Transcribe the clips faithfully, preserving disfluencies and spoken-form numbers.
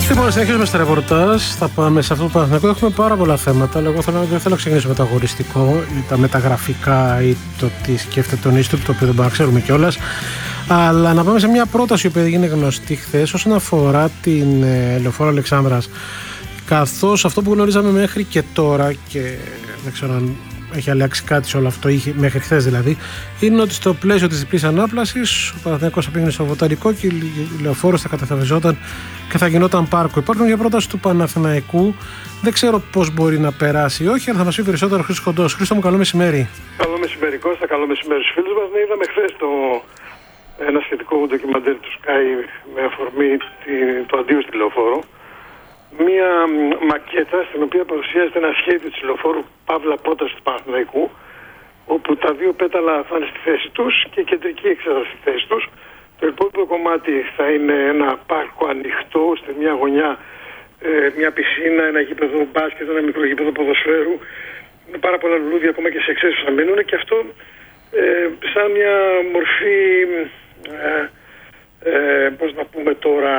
Λοιπόν, συνεχίζουμε στο ρεπορτάζ. Θα πάμε σε αυτό το Παναθηναϊκό. Έχουμε πάρα πολλά θέματα. Αλλά εγώ θέλω, δεν θέλω να ξεκινήσω με το αγοριστικό ή τα μεταγραφικά ή το τι σκέφτεται τον Ίστουπ, το οποίο δεν μπορούμε να ξέρουμε κιόλας. Αλλά να πάμε σε μια πρόταση που έγινε γνωστή χθες όσον αφορά την ε, Λεωφόρο Αλεξάνδρας. Καθώς αυτό που γνωρίζαμε μέχρι και τώρα, και δεν ξέρω αν έχει αλλάξει κάτι σε όλο αυτό, είχε, μέχρι χθες δηλαδή, είναι ότι στο πλαίσιο της διπλής ανάπλασης ο Παναθηναϊκός θα πήγαινε στο Βοτανικό και η Λεωφόρος θα καταθαβιζόταν και θα γινόταν πάρκο. Υπάρχουν μια πρόταση του Παναθηναϊκού, δεν ξέρω πώς μπορεί να περάσει ή όχι, αλλά θα μας πει περισσότερο ο Χρήστος Κοντός. Χρήστο μου, καλό μεσημέρι. Καλό μεσημέρι, Κώστα, καλό μεσημέρι στους φίλους μας. Ναι, είδαμε χθες το, ένα σχετικό ντοκιμαντέρ του Sky με αφορμή το αντίο στη Λεωφόρο. Μία μακέτα στην οποία παρουσιάζεται ένα σχέδιο της Λεωφόρου, παύλα πρόταση του Παναθηναϊκού, όπου τα δύο πέταλα θα είναι στη θέση τους και η κεντρική εξέδρα στη θέση τους. Το υπόλοιπο κομμάτι θα είναι ένα πάρκο ανοιχτό, στη μια γωνιά ε, μια πισίνα, ένα γήπεδο μπάσκετ, ένα μικρό γήπεδο ποδοσφαίρου, με πάρα πολλά λουλούδια ακόμα και σε εξαίρεση που θα μείνουν, και αυτό ε, σαν μια μορφή, ε, ε, πώς να πούμε τώρα,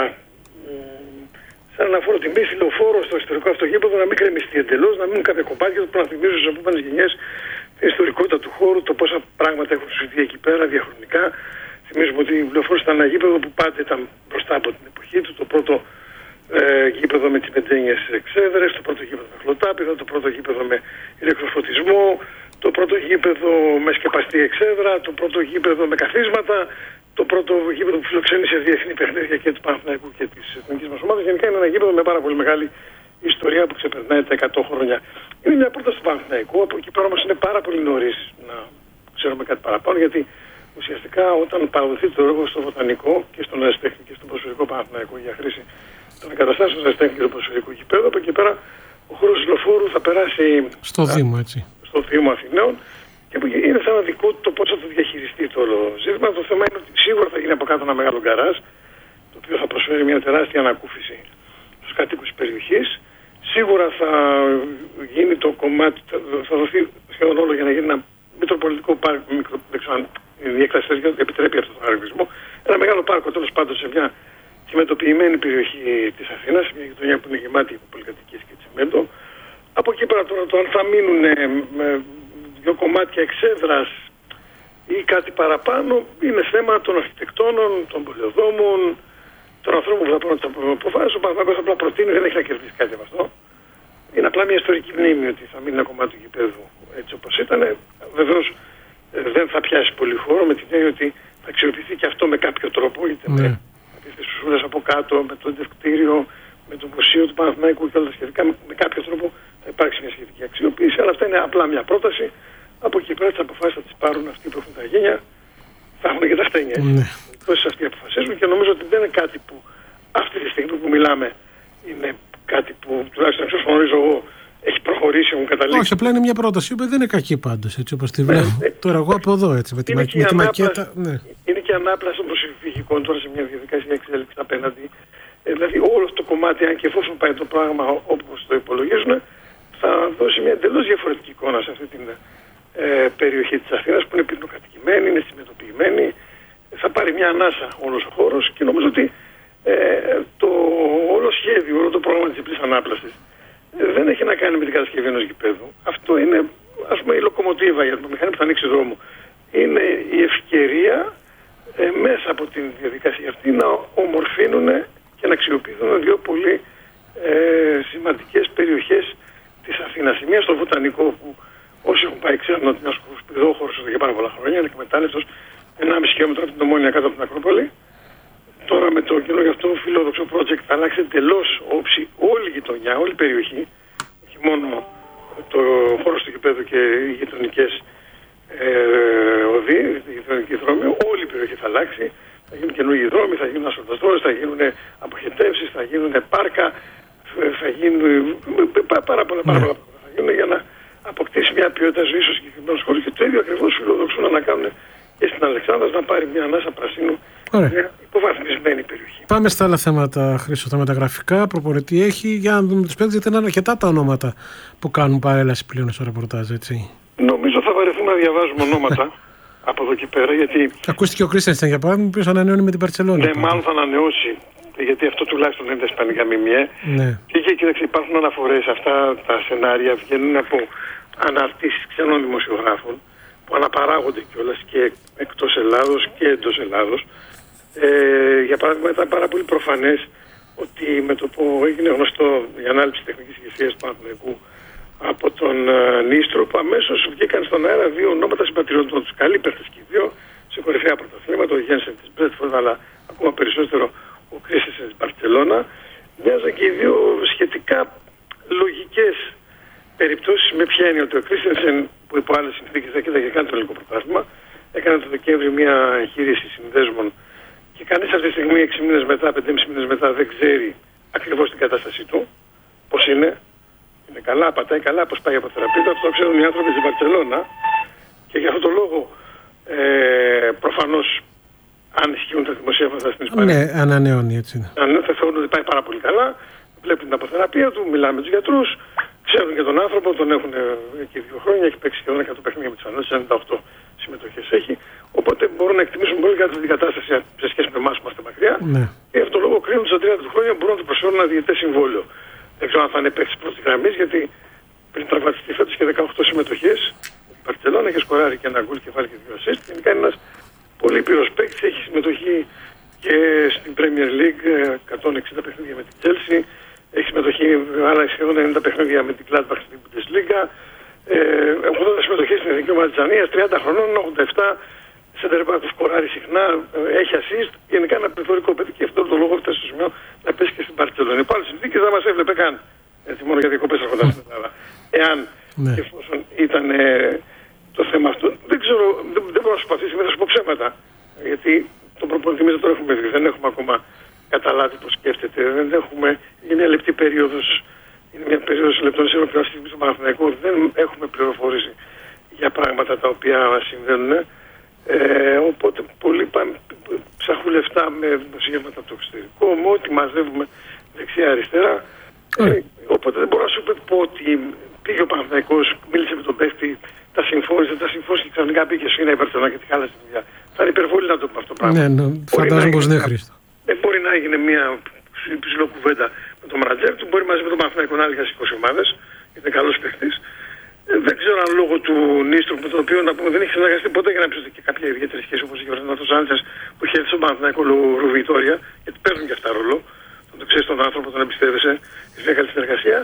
σαν να φορώ τιμή στη Λεωφόρο στο ιστορικό αυτό γήπεδο, να μην κρεμιστεί εντελώς, να μείνουν κάποια κομμάτια που να θυμίζουν στις επόμενες γενιές την ιστορικότητα του χώρου, το πόσα πράγματα έχουν συμβεί εκεί πέρα διαχρονικά. Θυμίζουμε ότι η Λεωφόρος ήταν ένα γήπεδο που πάντα ήταν μπροστά από την εποχή του. Το πρώτο ε, γήπεδο με τις πεντένιες εξέδρες, το πρώτο γήπεδο με χλωτάπηδα, το πρώτο γήπεδο με ηλεκτροφωτισμό, το πρώτο γήπεδο με σκεπαστή εξέδρα, το πρώτο γήπεδο με καθίσματα, το πρώτο γήπεδο που φιλοξένησε διεθνή παιχνίδια και του Παναθηναϊκού και της εθνικής μας ομάδας. Γενικά είναι ένα γήπεδο με πάρα πολύ μεγάλη ιστορία που ξεπερνάει τα εκατό χρόνια. Είναι μια πρόταση του Παναθηναϊκού, από εκεί πέρα όμως είναι πάρα πολύ νωρίς να ξέρουμε κάτι παραπάνω, γιατί ουσιαστικά όταν παραδοθεί το έργο στο Βοτανικό και στον Ερασιτέχνη και στον Ποδοσφαιρικό Παναθηναϊκό για χρήση των εγκαταστάσεων του Ερασιτέχνη και του Ποδοσφαιρικού γηπέδου, από εκεί πέρα ο χώρος της Λεωφόρου θα περάσει στο α, Δήμο, έτσι. στο Δήμο Αθηναίων, και είναι σαν δικό του το πώς θα το διαχειριστεί το όλο ζήτημα. Το θέμα είναι ότι σίγουρα θα γίνει από κάτω ένα μεγάλο γκαράζ, το οποίο θα προσφέρει μια τεράστια ανακούφιση στους κατοίκους της περιοχής. Σίγουρα θα γίνει το κομμάτι, θα δοθεί σχεδόν όλο για να γίνει ένα μητροπολιτικό πάρκο, μικρο, δεν ξέρω αν η έκταση επιτρέπει αυτό τον χαρακτηρισμό. Ένα μεγάλο πάρκο τέλος πάντων σε μια κειμετοποιημένη περιοχή της Αθήνας, μια γειτονιά που είναι γεμάτη από πολυκατοικίες και τσιμέντο. Από εκεί πέρα τώρα το αν θα μείνουν με δύο κομμάτια εξέδρας ή κάτι παραπάνω είναι θέμα των αρχιτεκτόνων, των πολεοδόμων, των ανθρώπων που θα πάρουν τις αποφάσεις. Ο Παναθηναϊκός απλά προτείνει, δεν έχει να κερδίσει κάτι από αυτό. Είναι απλά μια ιστορική μνήμη ότι θα μείνει ένα κομμάτι του γηπέδου έτσι όπως ήταν. Βεβαίως δεν θα πιάσει πολύ χώρο, με την έννοια ότι θα αξιοποιηθεί και αυτό με κάποιο τρόπο, είτε ναι. με τις σουσούλες από κάτω, με το εντευκτήριο, με το μουσείο του Παναθηναϊκού και όλα τα σχετικά. Με, με κάποιο τρόπο θα υπάρξει μια σχετική αξιοποίηση, αλλά αυτά είναι απλά μια πρόταση. Από εκεί πέρα τις αποφάσεις θα τις πάρουν αυτοί που έχουν τα γένια, θα έχουν και τα χτένια. Ναι. Τόσοι αυτοί αποφασίζουν, και νομίζω ότι δεν είναι κάτι που αυτή τη στιγμή που μιλάμε είναι κάτι που τουλάχιστον εξ όσων γνωρίζω εγώ έχει προχωρήσει, έχουν καταλήξει. Όχι, απλά είναι μια πρόταση που δεν είναι κακή πάντως, έτσι όπως τη βλέπω. Ναι, τώρα εγώ από εδώ έτσι, με τη, με τη μακέτα. Ναι. Είναι και ανάπλαση των προσφυγικών τώρα σε μια διαδικασία εξέλιξη απέναντι. Ε, δηλαδή όλο αυτό το κομμάτι, αν και εφόσον πάει το πράγμα όπως το υπολογίζουν, θα δώσει μια εντελώς διαφορετική εικόνα σε αυτή την ε, περιοχή της Αθήνας που είναι πυκνοκατοικημένη, είναι συμμετοποιημένη. Θα πάρει μια ανάσα όλος ο χώρος, και νομίζω ότι ε, το όλο σχέδιο, όλο το πρόγραμμα της διπλής ανάπλασης ε, δεν έχει να κάνει με την κατασκευή ενός γηπέδου. Αυτό είναι, ας πούμε, η λοκομοτίβα για το μηχανή που θα ανοίξει δρόμο. Είναι η ευκαιρία ε, μέσα από τη διαδικασία αυτή να ομορφύνουν και να αξιοποιηθούν δύο πολύ ε, σημαντικές περιοχές της Αθήνας. Η μία στο Βοτανικό, που όσοι έχουν πάει ξέρουν ότι είναι ένας σπουδόχωρος για πάρα πολλά χρόνια, είναι εκμετάλλευτος ενάμιση χιλιόμετρα από την Ομόνια κάτω από την Ακρόπολη. Τώρα με το κοινό γι' αυτό φιλόδοξο project θα αλλάξει εντελώς όψη όλη η γειτονιά, όλη η περιοχή, όχι μόνο το χώρο του γηπέδου και οι γειτονικές ε, οδοί, η γειτονική δρόμη, όλη η περιοχή θα αλλάξει. Θα γίνουν καινούργιοι δρόμοι, θα γίνουν ασφαλτοστρώσεις, θα γίνουν αποχετεύσεις, θα γίνουν πάρκα, θα γίνουν πάρα πολλά πάρα πολλά θα γίνουν για να αποκτήσει μια ποιότητα ζωής στο συγκεκριμένο σχολείο, και το ίδιο ακριβώς φιλοδοξούν να κάνουν και στην Αλεξάνδρας, να πάρει μια ανάσα πρασίνου. Ωραία. Μια υποβαθμισμένη περιοχή. Πάμε στα άλλα θέματα, Χρήστο, τα μεταγραφικά. Προπονητή έχει, για να δούμε τους παίκτες, γιατί είναι αρκετά τα ονόματα που κάνουν παρέλαση πλέον στο ρεπορτάζ, έτσι. Νομίζω θα βαρεθούμε να διαβάζουμε ονόματα από εδώ και πέρα, γιατί. Ακούστηκε ο Κρίστενσεν για παράδειγμα, ο οποίος ανανεώνει με την Μπαρσελόνα. Ναι, μάλλον θα ανανεώσει γιατί αυτό τουλάχιστον είναι τα ισπανικά μιμιέ. Ναι. Και εκεί, κοίταξε, υπάρχουν αναφορές, αυτά τα σενάρια βγαίνουν από αναρτήσεις ξένων δημοσιογράφων που αναπαράγονται κιόλας και εκτός Ελλάδος και εντός Ελλάδος. Ε, για παράδειγμα, ήταν πάρα πολύ προφανές ότι με το που έγινε γνωστό η ανάληψη τεχνικής ηγεσίας του Παναθηναϊκού από τον uh, Νίστρο, που αμέσως βγήκαν στον αέρα δύο ονόματα συμπατριωτών τους. Καλοί παίχτες και οι δύο σε κορυφαία πρωταθλήματα, ο Γένσεν της Μπρέτφορντ, αλλά ακόμα περισσότερο ο Κρίστενσεν της Μπαρτσελώνα. Μοιάζαν και οι δύο σχετικά λογικές περιπτώσεις, με ποια έννοια ότι ο Κρίστενσεν, που υπό άλλες συνθήκες θα κοίταγε καν το ελληνικό πρωτάθλημα, έκανε το Δεκέμβρη μια εγχείρηση συνδέσμων και κανείς αυτή τη στιγμή, έξι μήνες μετά, πέντε μήνες μετά, δεν ξέρει ακριβώς την κατάστασή του, πώς είναι. Είναι καλά, πατάει καλά, πώς πάει από θεραπεία. Αυτό το ξέρουν οι άνθρωποι στην Μπαρτσελώνα και για αυτόν τον λόγο ε, προφανώς αν ισχύουν τα δημοσίευματα στην Ισπανία. Ναι, ανανεώνει έτσι. Αν θα θεωρούν ότι πάει πάρα πολύ καλά, βλέπουν την αποθεραπεία του, μιλάμε με τους γιατρούς, ξέρουν και τον άνθρωπο, τον έχουν εκεί δύο χρόνια, έχει παίξει σχεδόν εκατό παιχνίδια με τις Φανέλες, ενενήντα οκτώ συμμετοχές έχει. Οπότε μπορούν να εκτιμήσουν πολύ καλά την κατάσταση σε σχέση με εμάς που είμαστε μακριά. Ναι. Και αυτόν τον λόγο κρίνουν ότι στα τριάντα του χρόνια μπορούν να του προσφέρουν ένα διαιτές συμβόλαιο. Δεν ξέρω αν θα είναι παίκτης πρώτης γραμμής, γιατί πριν τραυματιστεί φέτος και δεκαοκτώ συμμετοχές. Η Μπαρτσελώνα έχει σκοράρει και ένα γκολ και βάλει και δύο assist. Γενικά είναι ένας πολύ πύρος παίκτης, έχει συμμετοχή και στην Premier League, εκατόν εξήντα παιχνίδια με την Chelsea, έχει συμμετοχή άλλα σχεδόν ενενήντα παιχνίδια με την Gladbach στην Bundesliga, ογδόντα συμμετοχές στην Εθνική Ομάδα της Δανίας, τριάντα χρονών, ογδόντα επτά σεντερμπακ που σκοράρει συχνά, έχει assist, γενικά ένα πληθωρικό παιδί και αυτόν τον λόγο φτάσει στο σημείο να πέσει και στην Μπαρτσελώνα. Υπό άλλες συνθήκες δεν μας έβλεπε καν. Έτσι, μόνο για διακοπές έρχονταν στην Ελλάδα. Εάν ναι. και εφόσον ήταν ε, το θέμα αυτό, δεν ξέρω, δεν, δεν μπορώ να σου παθήσει, δεν θα σου πω ψέματα. Γιατί τον προπονητή εμείς δεν το έχουμε δει, δεν έχουμε ακόμα καταλάβει πώς σκέφτεται, δεν έχουμε, είναι μια λεπτή περίοδος, είναι μια περίοδος λεπτών ισορροπιών στιγμής στο Παναθηναϊκό, δεν έχουμε πληροφορήσει για πράγματα τα οποία συμβαίνουν. Ε, οπότε πολλοί πάνε, ψάχνουν λεφτά με δημοσιεύματα από το εξωτερικό, με ό,τι μαζεύουμε δεξιά-αριστερά. Ε, οπότε δεν μπορώ να σου πω ότι πήγε ο Παναθηναϊκός, μίλησε με τον παίχτη, τα συμφώνησε, τα συμφώνησε και ξαφνικά πήγε σου είναι η Μπαρτσελώνα και τη χάλασε τη δουλειά. Θα είναι υπερβολή να το πούμε αυτό το πράγμα. Ναι, ναι, φαντάζομαι πως δεν χρήστο. Δεν μπορεί να έγινε μια ψηλό κουβέντα με τον μανατζέρ του, μπορεί μαζί με τον Παναθηναϊκό να άλλοι είκοσι ομάδες, είναι καλός παίχτης. Ε, δεν ξέρω αν λόγω του Νίστρου, με τον οποίο να πούμε, δεν έχει συνεργαστεί ποτέ για να ψηφίσει και κάποια ιδιαίτερη σχέση όπως είχε ο Ρενάτος Σάντσες που είχε έρθει στον Παναθηναϊκό λόγω Ρουβιτόρια, γιατί παίρνουν και αυτά ρόλο. Όταν το ξέρεις τον άνθρωπο, τον εμπιστεύεσαι, έχει μια καλή συνεργασία.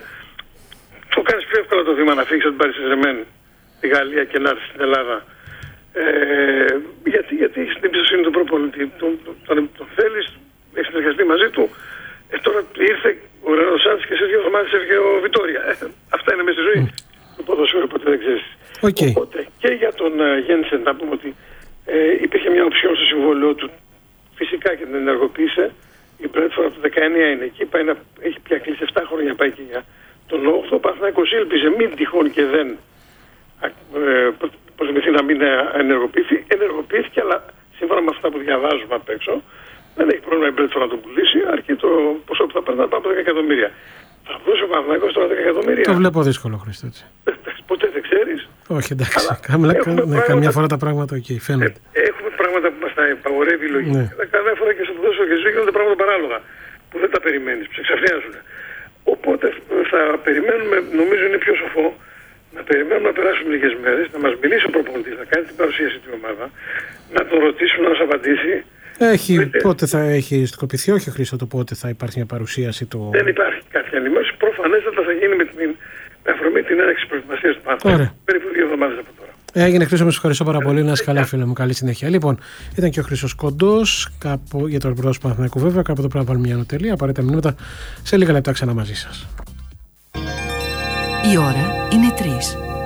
Το κάνεις πιο εύκολα το βήμα να φύγεις από την Paris Saint-Germain, τη Γαλλία και να έρθεις στην Ελλάδα. Ε, γιατί, γιατί έχεις την εμπιστοσύνη του προπονητή, τον, τον, τον, τον θέλεις, έχεις συνεργαστεί μαζί του. Ε, τώρα ήρθε ο Ρενάτος Σάντσες και σε δύο εβδομάδες έφυγε ο Βιτόρια. Ε, αυτά είναι μέσα στη ζωή. Mm. Το ποδοσφαίρο ποτέ δεν ξέρεις. Okay. Οπότε και για τον Γένσεν uh, να πούμε ότι ε, υπήρχε μια οψιόν στο συμβόλαιό του. Φυσικά και την ενεργοποίησε. Η Μπρέτφορντ από το δεκαεννιά είναι εκεί. Πάει να, έχει πια κλείσει επτά χρόνια πάει και για τον όγδοο. Ο Παναθηναϊκός ήλπιζε μην τυχόν και δεν ε, προσμηθεί να μην ενεργοποιηθεί. Ενεργοποιήθηκε, αλλά σύμφωνα με αυτά που διαβάζουμε απ' έξω, δεν έχει πρόβλημα η Μπρέτφορντ να τον πουλήσει, αρκεί το ποσό που θα παίρνει να πάει από δέκα εκατομμύρια. Θα δώσει ο Παναθηναϊκός τώρα δέκα εκατομμύρια. Το βλέπω δύσκολο, Χρήστο, έτσι. Ποτέ δεν ξέρεις. Όχι, εντάξει. Καμιά, πράγματα... καμιά φορά τα πράγματα εκεί okay, φαίνεται. Ε, έχουμε πράγματα που μας τα υπαγορεύει η λογική. Ναι. Καμιά φορά και στο ποδόσφαιρο και στη ζωή γίνονται πράγματα παράλογα που δεν τα περιμένεις, που σε εξαφνιάζουν. Οπότε θα περιμένουμε, νομίζω είναι πιο σοφό, να περιμένουμε να περάσουν λίγες μέρες, να μας μιλήσει ο προπονητής, να κάνει την παρουσίαση στην ομάδα, να τον ρωτήσουμε να μας απαντήσει. Έχει, Λέτε, πότε θα έχει σκοπιθεί, όχι Χρήστο, το πότε θα υπάρχει μια παρουσίαση του. Δεν υπάρχει κάποια ενημέρωση. Προφανέστατα θα γίνει με την με αφορμή την έναρξη προετοιμασίας του Παναθηναϊκού. Περίπου δύο εβδομάδες από τώρα. Έγινε, Χρήστο, με σου ευχαριστώ πάρα πολύ. Να είσαι καλά, φίλε μου. Καλή συνέχεια. Λοιπόν, ήταν και ο Χρήστος Κοντός, κάπου για το ρεπορτάζ του Παναθηναϊκού, βέβαια. Κάπου εδώ πρέπει να βάλουμε μια ανωτελεία. Απαραίτητα μηνύματα. Σε λίγα λεπτά ξανά μαζί σας. Η ώρα είναι τρεις.